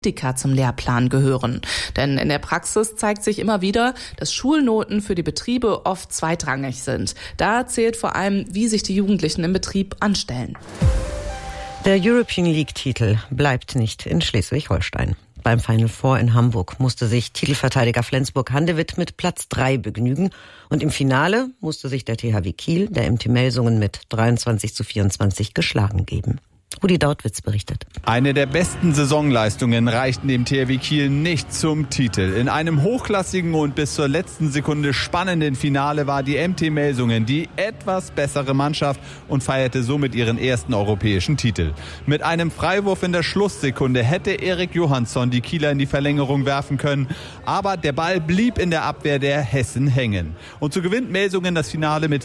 zum Lehrplan gehören. Denn in der Praxis zeigt sich immer wieder, dass Schulnoten für die Betriebe oft zweitrangig sind. Da zählt vor allem, wie sich die Jugendlichen im Betrieb anstellen. Der European League-Titel bleibt nicht in Schleswig-Holstein. Beim Final Four in Hamburg musste sich Titelverteidiger Flensburg-Handewitt mit Platz 3 begnügen. Und im Finale musste sich der THW Kiel, der MT Melsungen, mit 23:24 geschlagen geben. Rudi Dautwitz berichtet. Eine der besten Saisonleistungen reichten dem THW Kiel nicht zum Titel. In einem hochklassigen und bis zur letzten Sekunde spannenden Finale war die MT Melsungen die etwas bessere Mannschaft und feierte somit ihren ersten europäischen Titel. Mit einem Freiwurf in der Schlusssekunde hätte Erik Johansson die Kieler in die Verlängerung werfen können, aber der Ball blieb in der Abwehr der Hessen hängen. Und so gewinnt Melsungen das Finale mit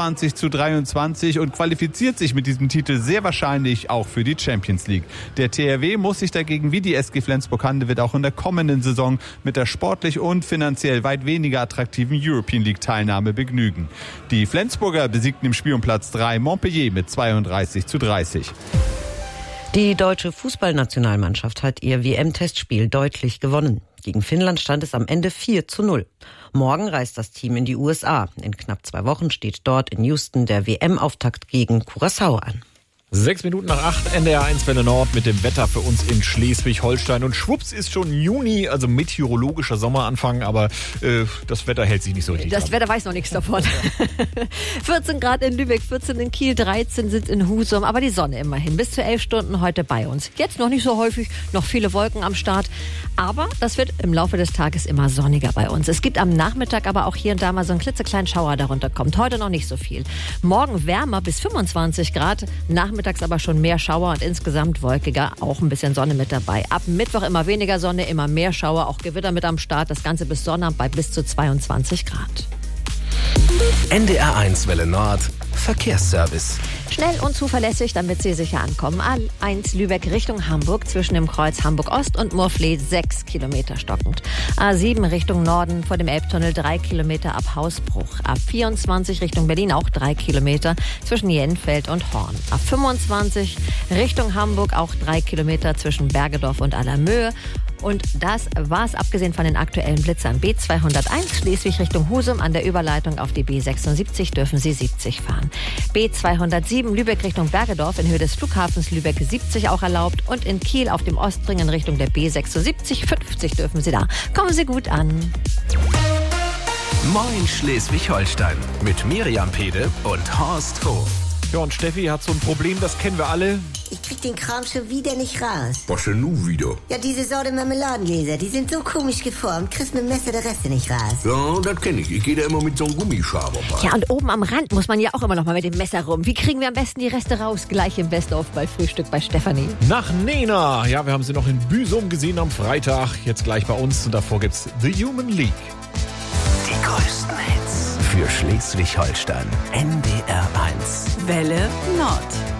24:23 und qualifiziert sich mit diesem Titel sehr wahrscheinlich auch für die Champions League. Der THW muss sich dagegen wie die SG Flensburg-Handewitt auch in der kommenden Saison mit der sportlich und finanziell weit weniger attraktiven European League Teilnahme begnügen. Die Flensburger besiegten im Spiel um Platz 3 Montpellier mit 32:30. Die deutsche Fußballnationalmannschaft hat ihr WM-Testspiel deutlich gewonnen. Gegen Finnland stand es am Ende 4:0. Morgen reist das Team in die USA. In knapp 2 Wochen steht dort in Houston der WM-Auftakt gegen Curaçao an. 7:06, NDR 1 Welle Nord mit dem Wetter für uns in Schleswig-Holstein. Und schwupps ist schon Juni, also meteorologischer Sommeranfang, aber das Wetter hält sich nicht so richtig. Das Wetter weiß noch nichts davon. 14 Grad in Lübeck, 14 in Kiel, 13 sind in Husum, aber die Sonne immerhin. Bis zu 11 Stunden heute bei uns. Jetzt noch nicht so häufig, noch viele Wolken am Start, aber das wird im Laufe des Tages immer sonniger bei uns. Es gibt am Nachmittag aber auch hier und da mal so einen klitzekleinen Schauer, der runterkommt. Heute noch nicht so viel. Morgen wärmer bis 25 Grad, nachmittags aber schon mehr Schauer und insgesamt wolkiger, auch ein bisschen Sonne mit dabei. Ab Mittwoch immer weniger Sonne, immer mehr Schauer, auch Gewitter mit am Start. Das Ganze bis Sonnabend bei bis zu 22 Grad. NDR 1 Welle Nord Verkehrsservice. Schnell und zuverlässig, damit Sie sicher ankommen. A1 Lübeck Richtung Hamburg zwischen dem Kreuz Hamburg-Ost und Murfleet 6 Kilometer stockend. A7 Richtung Norden vor dem Elbtunnel 3 Kilometer ab Hausbruch. A24 Richtung Berlin auch 3 Kilometer zwischen Jenfeld und Horn. A25 Richtung Hamburg auch 3 Kilometer zwischen Bergedorf und Allermöhe. Und das war's, abgesehen von den aktuellen Blitzern. B201 Schleswig Richtung Husum an der Überleitung auf die B76 dürfen Sie 70 fahren. B207 Lübeck Richtung Bergedorf in Höhe des Flughafens Lübeck 70 auch erlaubt. Und in Kiel auf dem Ostring in Richtung der B76 50 dürfen Sie da. Kommen Sie gut an. Moin Schleswig-Holstein mit Miriam Pede und Horst Hof. Ja, und Steffi hat so ein Problem, das kennen wir alle. Ich krieg den Kram schon wieder nicht raus. Was denn nun wieder? Ja, diese Sorte Marmeladengläser, die sind so komisch geformt. Kriegst mit dem Messer der Reste nicht raus. Ja, das kenne ich. Ich gehe da immer mit so einem Gummischaber bei. Ja, und oben am Rand muss man ja auch immer noch mal mit dem Messer rum. Wie kriegen wir am besten die Reste raus? Gleich im Best-of bei Frühstück bei Stefanie. Nach Nena. Ja, wir haben sie noch in Büsum gesehen am Freitag. Jetzt gleich bei uns. Und davor gibt's The Human League. Die größten Hits für Schleswig-Holstein. NDR 1 Welle Nord.